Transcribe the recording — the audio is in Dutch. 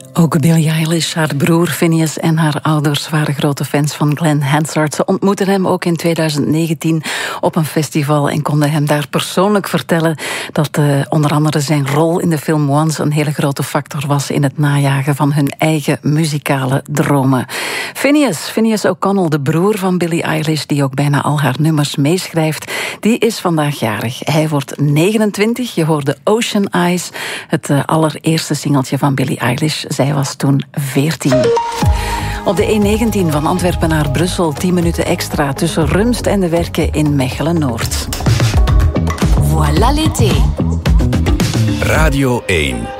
Ook Billie Eilish, haar broer Finneas en haar ouders waren grote fans van Glenn Hansard. Ze ontmoetten hem ook in 2019 op een festival en konden hem daar persoonlijk vertellen dat onder andere zijn rol in de film Once een hele grote factor was in het najagen van hun eigen muzikale dromen. Finneas O'Connell, de broer van Billie Eilish, die ook bijna al haar nummers meeschrijft, die is vandaag jarig. Hij wordt 29, je hoorde Ocean Eyes, het allereerste singeltje van Billie Eilish. Zij was toen 14. Op de E19 van Antwerpen naar Brussel 10 minuten extra tussen Rumst en de Werken in Mechelen-Noord. Voilà l'été. Radio 1.